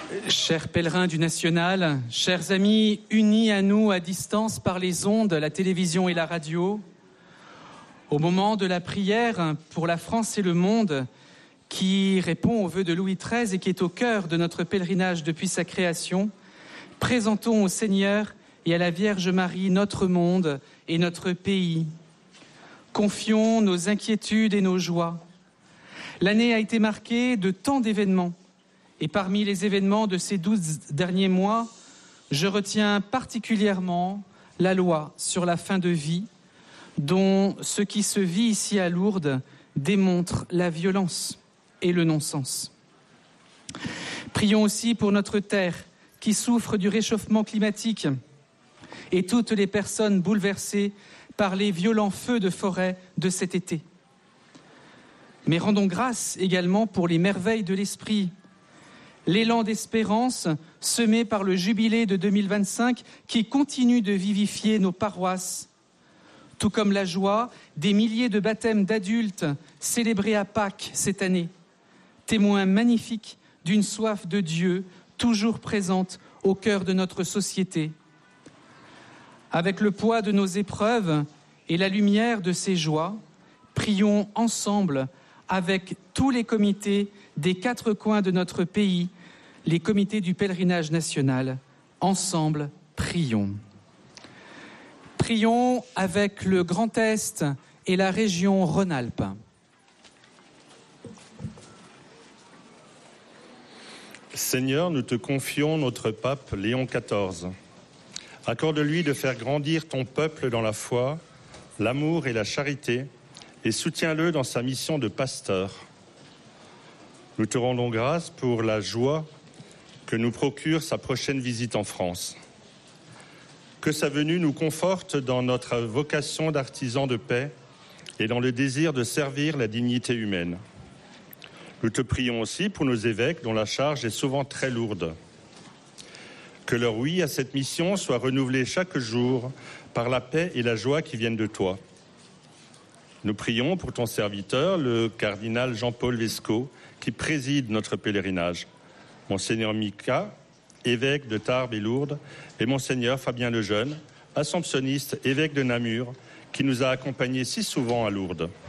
Chers pèlerins du National, chers amis unis à nous à distance par les ondes, la télévision et la radio, au moment de la prière pour la France et le monde, qui répond aux vœux de Louis XIII et qui est au cœur de notre pèlerinage depuis sa création, présentons au Seigneur et à la Vierge Marie notre monde et notre pays. Confions nos inquiétudes et nos joies. L'année a été marquée de tant d'événements. Et parmi les événements de ces 12 derniers mois, je retiens particulièrement la loi sur la fin de vie, dont ce qui se vit ici à Lourdes démontre la violence et le non-sens. Prions aussi pour notre terre qui souffre du réchauffement climatique et toutes les personnes bouleversées par les violents feux de forêt de cet été. Mais rendons grâce également pour les merveilles de l'esprit, l'élan d'espérance semé par le jubilé de 2025 qui continue de vivifier nos paroisses, tout comme la joie des milliers de baptêmes d'adultes célébrés à Pâques cette année, témoin magnifique d'une soif de Dieu toujours présente au cœur de notre société. Avec le poids de nos épreuves et la lumière de ces joies, prions ensemble avec tous les comités des 4 coins de notre pays, les comités du pèlerinage national. Ensemble, prions. Prions avec le Grand Est et la région Rhône-Alpes. Seigneur, nous te confions notre pape Léon XIV. Accorde-lui de faire grandir ton peuple dans la foi, l'amour et la charité, et soutiens-le dans sa mission de pasteur. Nous te rendons grâce pour la joie que nous procure sa prochaine visite en France. Que sa venue nous conforte dans notre vocation d'artisan de paix et dans le désir de servir la dignité humaine. Nous te prions aussi pour nos évêques dont la charge est souvent très lourde. Que leur oui à cette mission soit renouvelé chaque jour par la paix et la joie qui viennent de toi. Nous prions pour ton serviteur, le cardinal Jean-Paul Lescaut, qui préside notre pèlerinage. Monseigneur Mika, évêque de Tarbes et Lourdes, et Monseigneur Fabien Lejeune, assomptionniste, évêque de Namur, qui nous a accompagnés si souvent à Lourdes.